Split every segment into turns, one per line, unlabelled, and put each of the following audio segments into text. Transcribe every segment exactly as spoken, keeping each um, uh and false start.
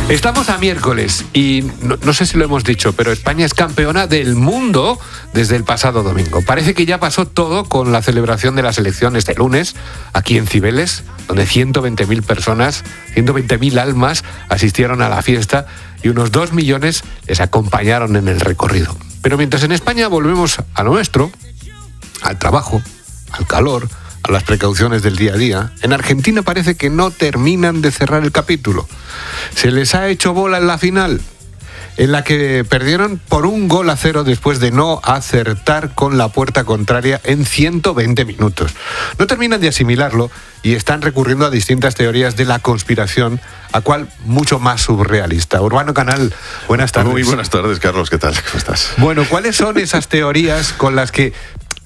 Estamos a miércoles y no, no sé si lo hemos dicho, pero España es campeona del mundo desde el pasado domingo. Parece que ya pasó todo con la celebración de las elecciones este lunes aquí en Cibeles, donde ciento veinte mil personas, ciento veinte mil almas asistieron a la fiesta y unos dos millones les acompañaron en el recorrido. Pero mientras en España volvemos a lo nuestro, al trabajo, al calor, a las precauciones del día a día, en Argentina parece que no terminan de cerrar el capítulo. Se les ha hecho bola en la final, en la que perdieron por un gol a cero después de no acertar con la puerta contraria en ciento veinte minutos. No terminan de asimilarlo y están recurriendo a distintas teorías de la conspiración, a cual mucho más surrealista. Urbano Canal, buenas tardes.
Muy buenas tardes, Carlos, ¿qué tal? ¿Cómo estás?
Bueno, ¿cuáles son esas teorías con las que...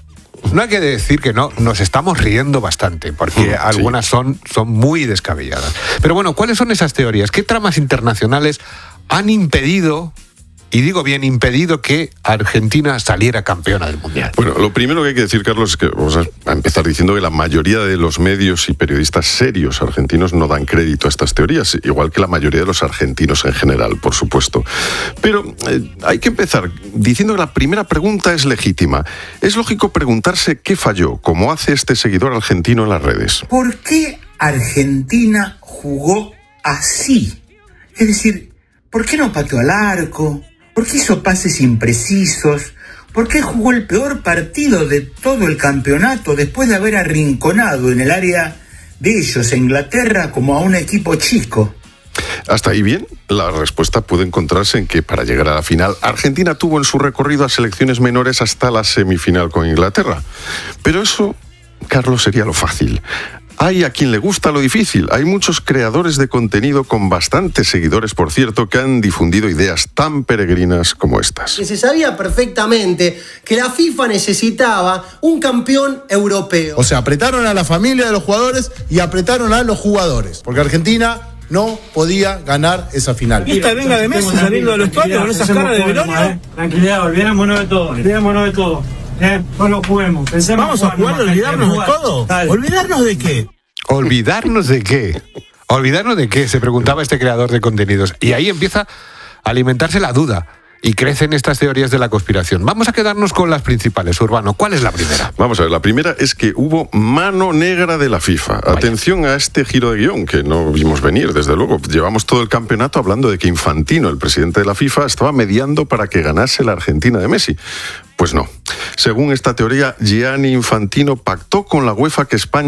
No hay que decir que no, nos estamos riendo bastante, porque sí, algunas son, son muy descabelladas. Pero bueno, ¿cuáles son esas teorías? ¿Qué tramas internacionales han impedido, y digo bien, impedido que Argentina saliera campeona del Mundial?
Bueno, lo primero que hay que decir, Carlos, es que vamos a empezar diciendo que la mayoría de los medios y periodistas serios argentinos no dan crédito a estas teorías, igual que la mayoría de los argentinos en general, por supuesto. Pero eh, hay que empezar diciendo que la primera pregunta es legítima. Es lógico preguntarse qué falló, como hace este seguidor argentino en las redes.
¿Por qué Argentina jugó así? Es decir, ¿por qué no pateó al arco? ¿Por qué hizo pases imprecisos? ¿Por qué jugó el peor partido de todo el campeonato después de haber arrinconado en el área de ellos, a Inglaterra, como a un equipo chico?
Hasta ahí bien, la respuesta puede encontrarse en que para llegar a la final, Argentina tuvo en su recorrido a selecciones menores hasta la semifinal con Inglaterra. Pero eso, Carlos, sería lo fácil. Hay a quien le gusta lo difícil. Hay muchos creadores de contenido con bastantes seguidores, por cierto, que han difundido ideas tan peregrinas como estas.
Se sabía perfectamente que la FIFA necesitaba un campeón europeo.
O sea, apretaron a la familia de los jugadores y apretaron a los jugadores, porque Argentina no podía ganar esa final.
¿Y esta venga de Messi saliendo de los palos con esas caras de Belonio?
Tranquilidad, olvidémonos de todo, olvidémonos de todo. Eh, no lo juguemos. Pensemos
Vamos a jugar, olvidarnos de todo. Dale. ¿Olvidarnos de qué?
¿Olvidarnos de qué? ¿Olvidarnos de qué? Se preguntaba este creador de contenidos. Y ahí empieza a alimentarse la duda. Y crecen estas teorías de la conspiración. Vamos a quedarnos con las principales, Urbano. ¿Cuál es la primera?
Vamos a ver, la primera es que hubo mano negra de la FIFA. Vaya. Atención a este giro de guión, que no vimos venir, desde luego. Llevamos todo el campeonato hablando de que Infantino, el presidente de la FIFA, estaba mediando para que ganase la Argentina de Messi. Pues no. Según esta teoría, Gianni Infantino pactó con la UEFA que España